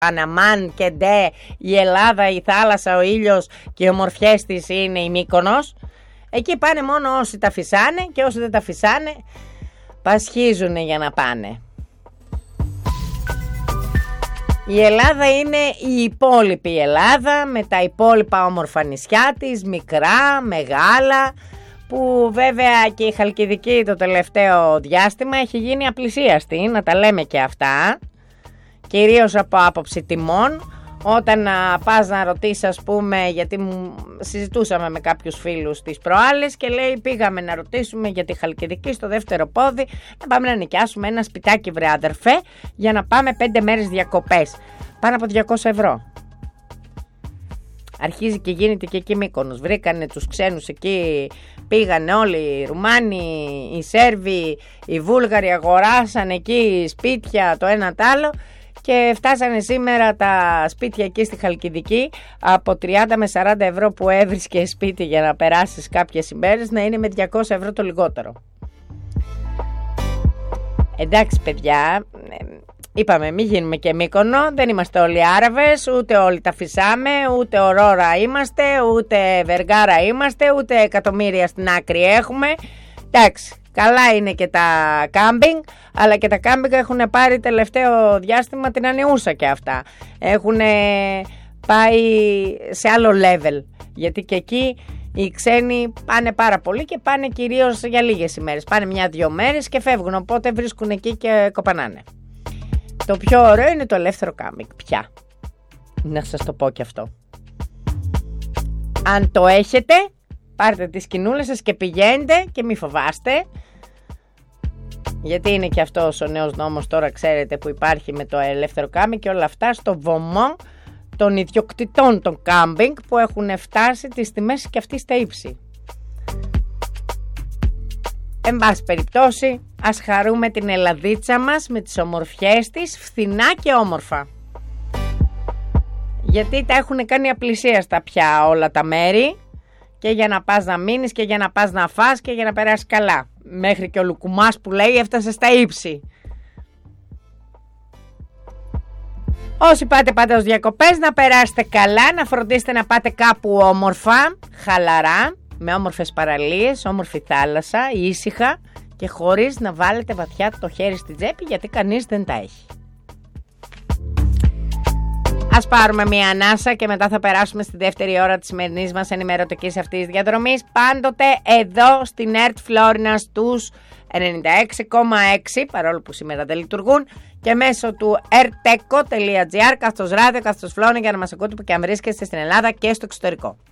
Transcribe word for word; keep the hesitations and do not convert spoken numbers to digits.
Παναμάν και ντε, η Ελλάδα, η θάλασσα, ο ήλιος και οι ομορφιές της είναι η Μύκονος. Εκεί πάνε μόνο όσοι τα φυσάνε και όσοι δεν τα φυσάνε πασχίζουν για να πάνε. Η Ελλάδα είναι η υπόλοιπη Ελλάδα με τα υπόλοιπα όμορφα νησιά της, μικρά, μεγάλα, που βέβαια και η Χαλκιδική το τελευταίο διάστημα έχει γίνει απλησίαστη, να τα λέμε και αυτά, κυρίως από άποψη τιμών. Όταν α, πας να ρωτήσεις, ας πούμε, γιατί μου, συζητούσαμε με κάποιους φίλους τις προάλλες και λέει πήγαμε να ρωτήσουμε για τη Χαλκιδική στο δεύτερο πόδι, να πάμε να νοικιάσουμε ένα σπιτάκι, βρε αδερφέ, για να πάμε πέντε μέρες διακοπές, πάνω από διακόσια ευρώ. Αρχίζει και γίνεται και εκεί Μύκονος. Βρήκανε τους ξένους εκεί, πήγανε όλοι οι Ρουμάνοι, οι Σέρβοι, οι Βούλγαροι, αγοράσαν εκεί σπίτια το ένα τ' άλλο και φτάσανε σήμερα τα σπίτια εκεί στη Χαλκιδική από τριάντα με σαράντα ευρώ που έβρισκε σπίτι για να περάσεις κάποιες ημέρες να είναι με διακόσια ευρώ το λιγότερο. Εντάξει παιδιά, είπαμε μην γίνουμε και Μύκονο, δεν είμαστε όλοι Άραβες, ούτε όλοι τα φυσάμε, ούτε ορόρα είμαστε, ούτε βεργάρα είμαστε, ούτε εκατομμύρια στην άκρη έχουμε. Εντάξει, καλά είναι και τα κάμπινγκ, αλλά και τα κάμπινγκ έχουν πάρει τελευταίο διάστημα την ανιούσα και αυτά. Έχουν πάει σε άλλο level, γιατί και εκεί οι ξένοι πάνε πάρα πολύ και πάνε κυρίως για λίγες ημέρες. Πάνε μια-δυο μέρες και φεύγουν, οπότε βρίσκουν εκεί και κοπανάνε. Το πιο ωραίο είναι το ελεύθερο κάμπινγκ πια. Να σας το πω και αυτό. Αν το έχετε, πάρτε τις κοινούλες σας και πηγαίνετε και μη φοβάστε. Γιατί είναι και αυτός ο νέος νόμος τώρα, ξέρετε, που υπάρχει με το ελεύθερο κάμπινγκ και όλα αυτά στο βωμό των ιδιοκτητών των κάμπινγκ που έχουν φτάσει τις τιμές και αυτή στα ύψη. Εν πάση περιπτώσει, ας χαρούμε την Ελλαδίτσα μας με τις ομορφιές της, φθηνά και όμορφα. Γιατί τα έχουν κάνει απλησίαστα πια όλα τα μέρη και για να πας να μείνεις και για να πας να φας και για να περάσεις καλά. Μέχρι και ο Λουκουμάς που λέει έφτασε στα ύψη. Όσοι πάτε πάντα ως διακοπές να περάσετε καλά, να φροντίσετε να πάτε κάπου όμορφα, χαλαρά, με όμορφες παραλίες, όμορφη θάλασσα, ήσυχα και χωρίς να βάλετε βαθιά το χέρι στην τσέπη γιατί κανείς δεν τα έχει. Ας πάρουμε μια ανάσα και μετά θα περάσουμε στη δεύτερη ώρα της σημερινής μας ενημερωτικής αυτής διαδρομής, πάντοτε εδώ στην ΕΡΤ Φλόρινα στους ενενήντα έξι κόμμα έξι, παρόλο που σήμερα δεν λειτουργούν, και μέσω του ερτέκο τελεία τζι άρ καθώς ράδιο, καθώς Φλόρινα, για να μας ακούτε που και αν βρίσκεστε στην Ελλάδα και στο εξωτερικό.